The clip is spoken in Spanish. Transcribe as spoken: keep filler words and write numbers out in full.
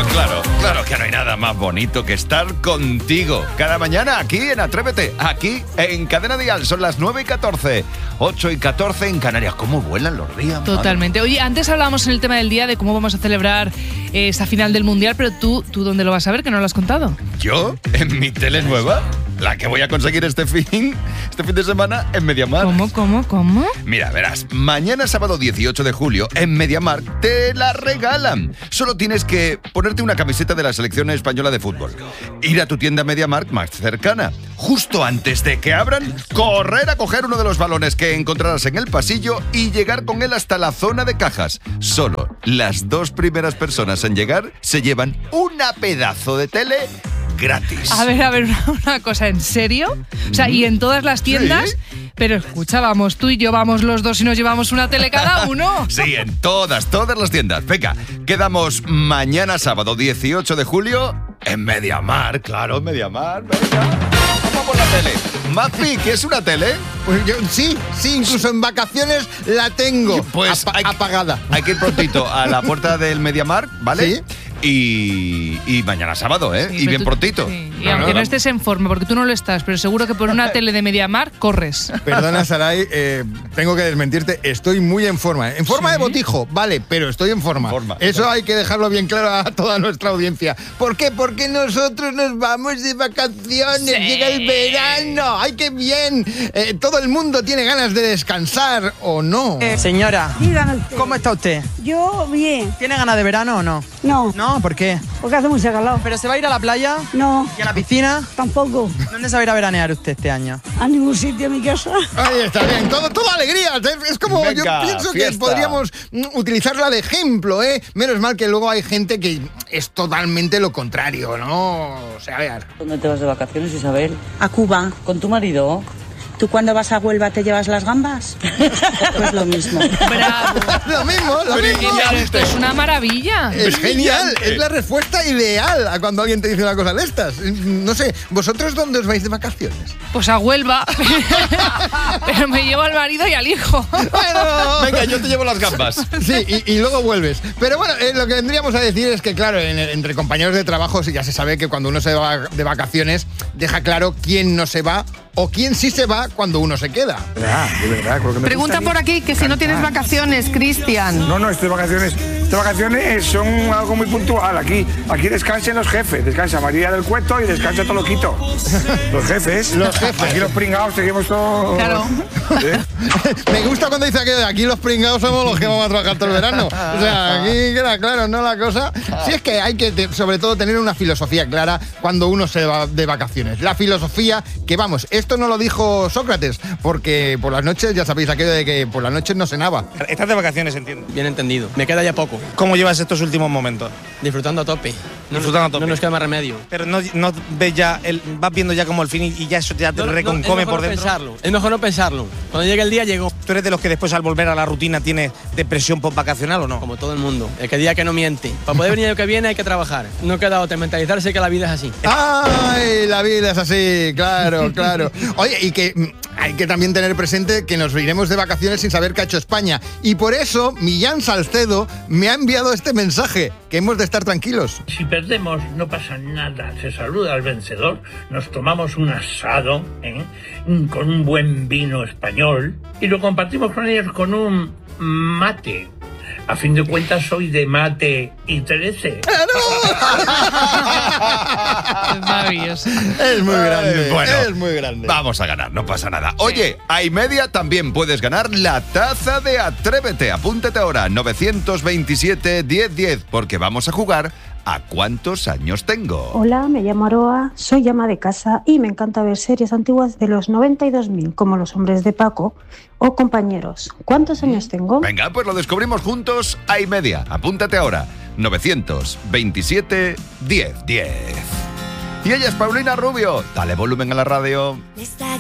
Pues claro, claro que no hay nada más bonito que estar contigo. Cada mañana aquí en Atrévete, aquí en Cadena Dial. Son las nueve y catorce, ocho y catorce en Canarias. ¿Cómo vuelan los días? Totalmente. Madre. Oye, antes hablábamos en el tema del día de cómo vamos a celebrar eh, esa final del Mundial, pero tú, ¿tú dónde lo vas a ver? Que no lo has contado. ¿Yo? ¿En mi tele nueva? La que voy a conseguir este fin, este fin de semana en MediaMarkt. ¿Cómo, cómo, cómo? Mira, verás, mañana sábado dieciocho de julio en MediaMarkt te la regalan. Solo tienes que ponerte una camiseta de la selección española de fútbol, ir a tu tienda MediaMarkt más cercana, justo antes de que abran, correr a coger uno de los balones que encontrarás en el pasillo y llegar con él hasta la zona de cajas. Solo las dos primeras personas en llegar se llevan una pedazo de tele gratis. A ver, a ver, una, una cosa, ¿en serio? O sea, ¿y en todas las tiendas? Sí. Pero escucha, vamos tú y yo, vamos los dos y nos llevamos una tele cada uno. Sí, en todas, todas las tiendas. Venga, quedamos mañana sábado dieciocho de julio en MediaMarkt. Claro, MediaMarkt, venga. Vamos por la tele. Mafi, ¿qué es una tele? Pues yo sí, sí, incluso en vacaciones la tengo pues ap- hay, apagada. Hay que ir prontito a la puerta del MediaMarkt, ¿vale? Sí. Y, y mañana sábado, ¿eh? Sí, y bien tú, prontito. Sí. Y no, aunque no, no, no estés en forma, porque tú no lo estás, pero seguro que por una tele de MediaMarkt corres. Perdona, Saray, eh, tengo que desmentirte, estoy muy en forma. En forma ¿Sí? de botijo, vale, pero estoy en forma. forma Eso vale. Hay que dejarlo bien claro a toda nuestra audiencia. ¿Por qué? Porque nosotros nos vamos de vacaciones, sí. Llega el verano, ¡ay, qué bien! Eh, todo el mundo tiene ganas de descansar, ¿o no? Eh, señora, dígame usted. ¿Cómo está usted? Yo, bien. ¿Tiene ganas de verano o no? No. ¿No? ¿Por qué? Porque hace mucho calor. ¿Pero se va a ir a la playa? No. ¿Y a la piscina? Tampoco. ¿Dónde se va a ir a veranear usted este año? A ningún sitio, a mi casa. Ahí está bien, todo, todo alegría. Es como Venga, yo pienso fiesta. Que podríamos utilizarla de ejemplo, ¿eh? Menos mal que luego hay gente que es totalmente lo contrario, ¿no? O sea, a ver. ¿Dónde te vas de vacaciones, Isabel? A Cuba. ¿Con tu marido? ¿Tú cuando vas a Huelva te llevas las gambas? Pues lo mismo. Bravo. Lo mismo, lo Pero mismo. esto es una maravilla. Es genial, es la respuesta ideal a cuando alguien te dice una cosa de estas. No sé, ¿vosotros dónde os vais de vacaciones? Pues a Huelva. Pero me llevo al marido y al hijo. Bueno, venga, yo te llevo las gambas. Sí, y, y luego vuelves. Pero bueno, eh, lo que vendríamos a decir es que, claro, en, entre compañeros de trabajo ya se sabe que cuando uno se va de vacaciones, deja claro quién no se va o quién sí se va cuando uno se queda. Ah, de verdad, creo que me Pregunta por aquí que si no tienes vacaciones, Cristian. No, no, estas vacaciones, estas vacaciones son algo muy puntual. Aquí, aquí descansen los jefes, descansa María del Cueto y descansa todo loquito. Los jefes, los jefes. Aquí los pringados seguimos todos. Claro. ¿Eh? Me gusta cuando dice que aquí los pringados somos los que vamos a trabajar todo el verano. O sea, aquí queda claro, ¿no? La cosa. Sí, es que hay que, sobre todo, tener una filosofía clara cuando uno se va de vacaciones. La filosofía que, vamos, esto no lo dijo Sócrates, porque por las noches, ya sabéis, aquello de que por las noches no cenaba. Estás de vacaciones, entiendo. Bien entendido. Me queda ya poco. ¿Cómo llevas estos últimos momentos? Disfrutando a tope. No, Disfrutando a tope. No nos queda más remedio. Pero no, no ves ya, el, vas viendo ya como el fin y ya eso ya te no, reconcome no, por dentro. Pensarlo. Es mejor no pensarlo. Cuando llegue el día, llegó. ¿Tú eres de los que después al volver a la rutina tienes depresión postvacacional o no? Como todo el mundo. El que diga que no miente. Para poder venir el que viene hay que trabajar. No queda otra, mentalizarse que la vida es así. ¡Ay! La vida es así, claro, claro. Oye, y que hay que también tener presente que nos iremos de vacaciones sin saber qué ha hecho España. Y por eso Millán Salcedo me ha enviado este mensaje, que hemos de estar tranquilos. Si perdemos no pasa nada, se saluda al vencedor, nos tomamos un asado, ¿eh? Con un buen vino español y lo compartimos con ellos con un mate. A fin de cuentas soy de Mate y trece. Es maravilloso. Es muy grande. Eh, bueno, es muy grande. Vamos a ganar, no pasa nada. Oye, a iMedia también puedes ganar la taza de Atrévete. Apúntate ahora, nueve dos siete, diez diez, porque vamos a jugar ¿a cuántos años tengo? Hola, me llamo Aroa, soy ama de casa y me encanta ver series antiguas de los noventa y dos mil, como Los hombres de Paco o Compañeros. ¿Cuántos años tengo? Venga, pues lo descubrimos juntos a iMedia. Apúntate ahora, nueve dos siete, diez diez. Y ella es Paulina Rubio. Dale volumen a la radio. Me está